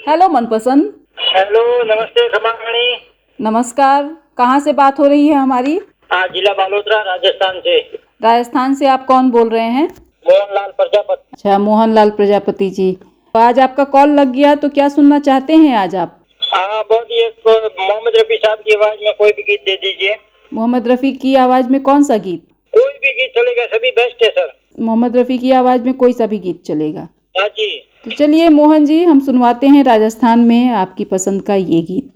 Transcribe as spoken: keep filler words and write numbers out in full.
Hello मनपसंद। Hello, नमस्ते खमानी। नमस्कार, कहाँ से बात हो रही है हमारी? हाँ, जिला बालोतरा, राजस्थान से। राजस्थान से आप कौन बोल रहे हैं? मोहनलाल प्रजापति। अच्छा, मोहनलाल प्रजापति जी। तो आज आपका कॉल लग गया, तो क्या सुनना चाहते हैं आज आप? हाँ, बहुत ही एक मोहम्मद रफी साहब की आवाज में कोई भी गीत दे दीजिए। मोहम्मद रफ़ी की आवाज़ में कौन सा गीत? कोई भी गीत चलेगा, सभी बेस्ट है सर। मोहम्मद रफ़ी की आवाज़ में कोई सा भी गीत चलेगा। हाँ जी। तो चलिए मोहन जी, हम सुनवाते हैं राजस्थान में आपकी पसंद का ये गीत।